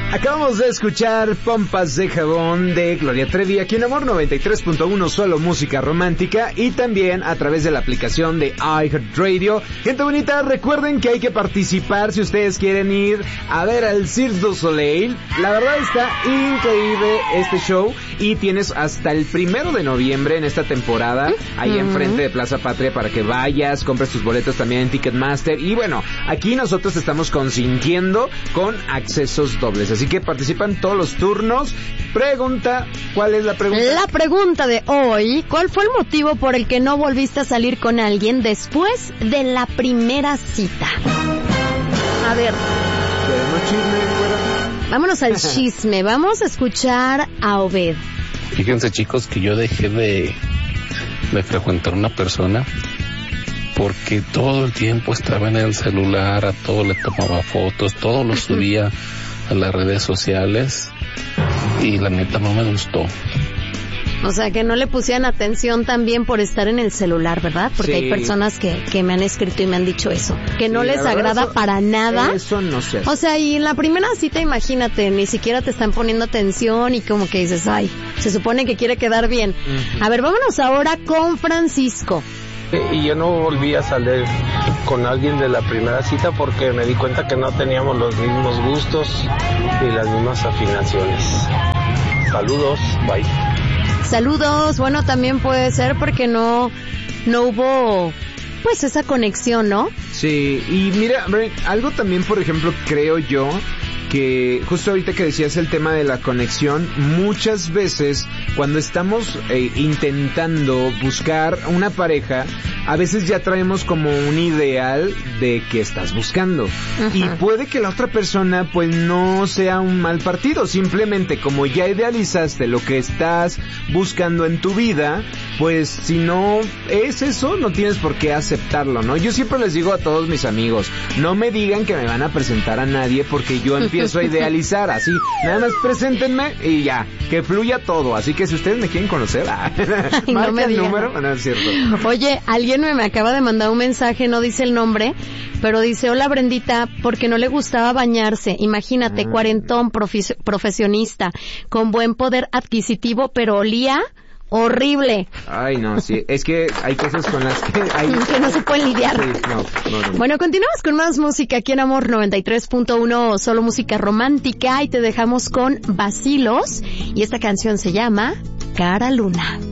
Acabamos de escuchar Pompas de Jabón de Gloria Trevi aquí en Amor 93.1, solo música romántica, y también a través de la aplicación de iHeartRadio. Gente bonita, recuerden que hay que participar si ustedes quieren ir a ver al Cirque du Soleil. La verdad está increíble este show y tienes hasta el 1 de noviembre en esta temporada ahí enfrente de Plaza Patria para que vayas, compres tus boletos también en Ticketmaster. Y bueno, aquí nosotros estamos consintiendo con accesos dobles. Así que participan todos los turnos. Pregunta, ¿cuál es la pregunta? La pregunta de hoy, ¿cuál fue el motivo por el que no volviste a salir con alguien después de la primera cita? A ver. ¿Queremos chisme, güera? Vámonos al chisme. Vamos a escuchar a Obed. Fíjense, chicos, que yo dejé de frecuentar una persona porque todo el tiempo estaba en el celular, a todo le tomaba fotos, todo lo subía a las redes sociales y la neta no me gustó. O sea, que no le pusieran atención también por estar en el celular, ¿verdad? Porque sí, hay personas que me han escrito y me han dicho eso, que no les agrada eso, para nada. Eso no sé. O sea, y en la primera cita, imagínate, ni siquiera te están poniendo atención y como que dices, ay, se supone que quiere quedar bien. A ver, vámonos ahora con Francisco. Y yo no volví a salir con alguien de la primera cita porque me di cuenta que no teníamos los mismos gustos y las mismas afinaciones. Saludos, bye. Saludos, bueno, también puede ser porque no hubo pues esa conexión, ¿no? Sí, y mira, algo también, por ejemplo, creo yo que justo ahorita que decías el tema de la conexión, muchas veces cuando estamos intentando buscar una pareja, a veces ya traemos como un ideal de que estás buscando. Ajá. Y puede que la otra persona pues no sea un mal partido, simplemente como ya idealizaste lo que estás buscando en tu vida, pues si no es eso, no tienes por qué aceptarlo, ¿no? Yo siempre les digo a todos mis amigos, no me digan que me van a presentar a nadie porque yo empiezo a idealizar, así, nada más preséntenme y ya, que fluya todo. Así que si ustedes me quieren conocer, marca no el número, no es cierto. Oye, alguien me acaba de mandar un mensaje, no dice el nombre, pero dice, hola Brendita, porque no le gustaba bañarse, imagínate, cuarentón, profesionista, con buen poder adquisitivo, pero olía horrible. Ay, no, sí, es que hay cosas con las que que no se pueden lidiar. Sí, no. Bueno, continuamos con más música aquí en Amor 93.1, solo música romántica, y te dejamos con Vacilos, y esta canción se llama Cara Luna.